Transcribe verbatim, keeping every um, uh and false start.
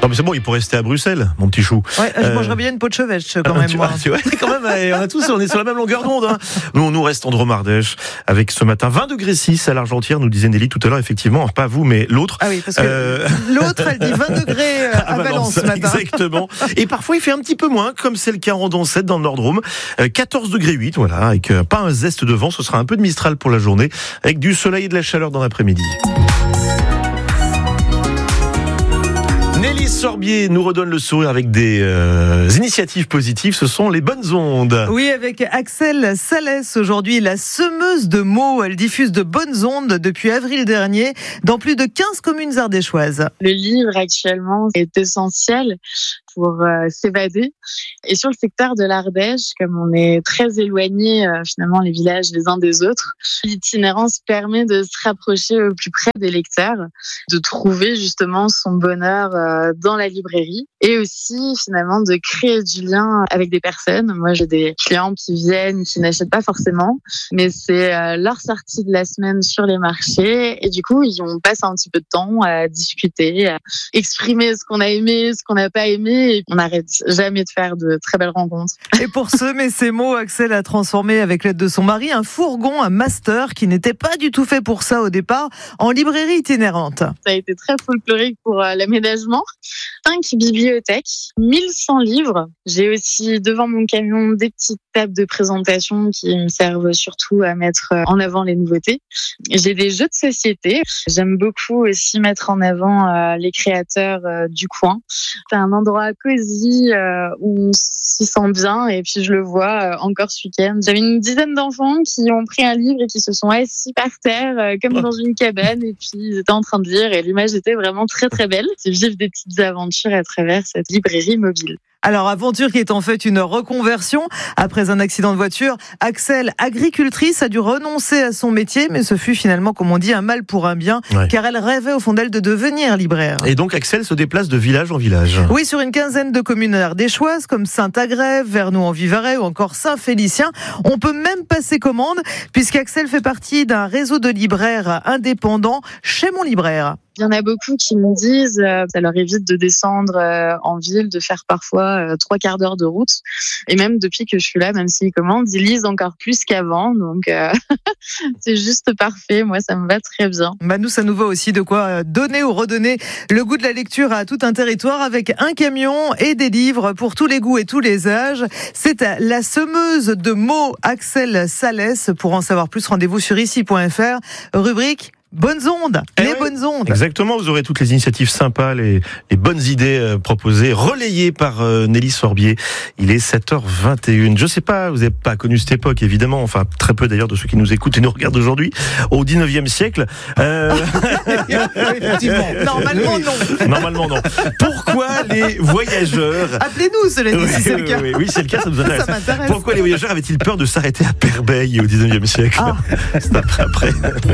Non mais c'est bon, il pourrait rester à Bruxelles, mon petit chou. Ouais, je euh... mangerais bien une peau de chevêche quand même. Tu moi. vois, tu vois, quand même, on a tous, on est sur la même longueur d'onde. Hein. Nous, nous restons en Drôme-Ardèche avec ce matin vingt degrés six à l'Argentière, nous disait Nelly tout à l'heure, effectivement, pas vous, mais l'autre. Ah oui, parce que euh... l'autre, elle dit vingt degrés à, à Valence, Valence ce matin. Exactement. Et parfois, il fait un petit peu moins, comme c'est le cas en Randon sept dans le Nord-Drôme. quatorze degrés huit, voilà, avec pas un zeste de vent, ce sera un peu de Mistral pour la journée, avec du soleil et de la chaleur dans l'après-midi. Nelly Sorbier nous redonne le sourire avec des euh, initiatives positives, ce sont les bonnes ondes. Oui, avec Axel Salès aujourd'hui, la semeuse de mots. Elle diffuse de bonnes ondes depuis avril dernier dans plus de quinze communes ardéchoises. Le livre actuellement est essentiel pour euh, s'évader. Et sur le secteur de l'Ardèche, comme on est très éloigné euh, finalement les villages les uns des autres, l'itinérance permet de se rapprocher au plus près des lecteurs, de trouver justement son bonheur euh, dans la librairie et aussi finalement de créer du lien avec des personnes. Moi j'ai des clients qui viennent, qui n'achètent pas forcément, mais c'est euh, leur sortie de la semaine sur les marchés et du coup on passe un petit peu de temps à discuter, à exprimer ce qu'on a aimé, ce qu'on n'a pas aimé. Et on n'arrête jamais de faire de très belles rencontres. Et pour semer ces mots, Axel a transformé avec l'aide de son mari un fourgon, un master qui n'était pas du tout fait pour ça au départ, en librairie itinérante. Ça a été très folklorique pour euh, l'aménagement. Cinq bibliothèques, mille cent livres. J'ai aussi devant mon camion des petites tables de présentation qui me servent surtout à mettre en avant les nouveautés. J'ai des jeux de société. J'aime beaucoup aussi mettre en avant euh, les créateurs euh, du coin. C'est un endroit cosy euh, où on s'y sent bien et puis je le vois euh, encore ce week-end. J'avais une dizaine d'enfants qui ont pris un livre et qui se sont assis par terre euh, comme dans une cabane et puis ils étaient en train de lire et l'image était vraiment très très belle. C'est vivre des petites aventures à travers cette librairie mobile. Alors, aventure qui est en fait une reconversion. Après un accident de voiture, Axel, agricultrice, a dû renoncer à son métier, mais ce fut finalement, comme on dit, un mal pour un bien, ouais. Car elle rêvait au fond d'elle de devenir libraire. Et donc, Axel se déplace de village en village. Oui, sur une quinzaine de communes ardéchoises, comme Saint-Agrève, Vernoux-en-Vivarais ou encore Saint-Félicien. On peut même passer commande, puisqu'Axel fait partie d'un réseau de libraires indépendants chez Mon Libraire. Il y en a beaucoup qui me disent euh, ça leur évite de descendre euh, en ville, de faire parfois euh, trois quarts d'heure de route. Et même depuis que je suis là, même s'ils commandent, ils lisent encore plus qu'avant. Donc euh, c'est juste parfait. Moi, ça me va très bien. Bah nous, ça nous va aussi de quoi donner ou redonner le goût de la lecture à tout un territoire avec un camion et des livres pour tous les goûts et tous les âges. C'est la semeuse de mots Axel Salès. Pour en savoir plus, rendez-vous sur ici point f r. Rubrique bonnes ondes, eh les oui, bonnes ondes. Exactement, vous aurez toutes les initiatives sympas, les, les bonnes idées euh, proposées, relayées par euh, Nelly Sorbier. Il est sept heures vingt et une. Je sais pas, vous n'avez pas connu cette époque, évidemment, enfin très peu d'ailleurs de ceux qui nous écoutent et nous regardent aujourd'hui, au dix-neuvième siècle. Euh... Effectivement. Normalement non. Normalement non. Pourquoi les voyageurs... Appelez-nous, cela dit, si c'est oui, le cas. Oui, oui, c'est le cas, ça nous intéresse. Ça m'intéresse. Pourquoi les voyageurs avaient-ils peur de s'arrêter à Perbeil au dix-neuvième siècle? Ah. C'est après après.